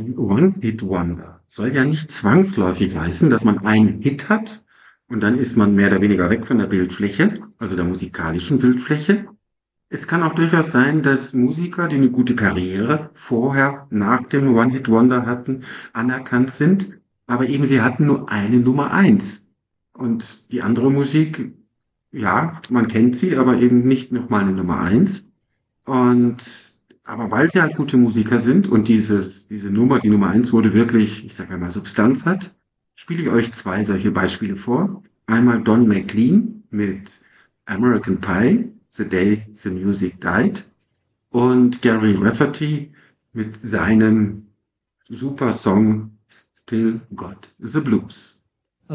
One-Hit-Wonder soll ja nicht zwangsläufig heißen, dass man einen Hit hat und dann ist man mehr oder weniger weg von der Bildfläche, also der musikalischen Bildfläche. Es kann auch durchaus sein, dass Musiker, die eine gute Karriere vorher nach dem One-Hit-Wonder hatten, anerkannt sind, aber eben sie hatten nur eine Nummer eins. Und die andere Musik, ja, man kennt sie, aber eben nicht nochmal eine Nummer eins. Und aber weil sie halt gute Musiker sind und diese Nummer, die Nummer eins wurde wirklich, ich sage mal, Substanz hat, spiele ich euch zwei solche Beispiele vor. Einmal Don McLean mit American Pie, The Day the Music Died, und Gary Rafferty mit seinem super Song Still Got the Blues.